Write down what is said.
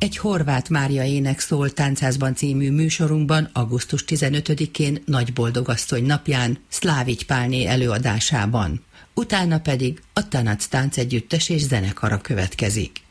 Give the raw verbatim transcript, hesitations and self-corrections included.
Egy Horváth Mária ének szól Táncházban című műsorunkban augusztus tizenötödikén Nagy Boldogasszony napján Szlávics Pálné előadásában. Utána pedig a Tanac táncegyüttes és zenekara következik.